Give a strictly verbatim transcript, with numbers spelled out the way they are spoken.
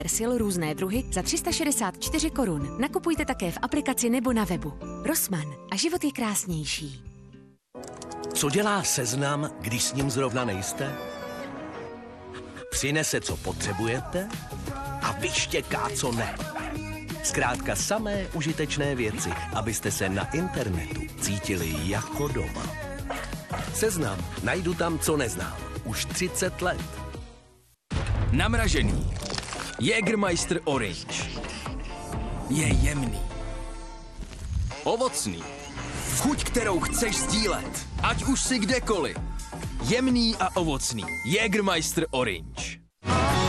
Persil různé druhy za tři sta šedesát čtyři korun. Nakupujte také v aplikaci nebo na webu. Rossmann a život je krásnější. Co dělá Seznam, když s ním zrovna nejste? Přinese, co potřebujete a vyštěká, co ne. Zkrátka samé užitečné věci, abyste se na internetu cítili jako doma. Seznam, najdu tam, co neznám. Už třicet let. Namražený. Jägermeister Orange. Je jemný. Ovocný. Chuť, kterou chceš sdílet. Ať už si kdekoliv. Jemný a ovocný. Jägermeister Orange.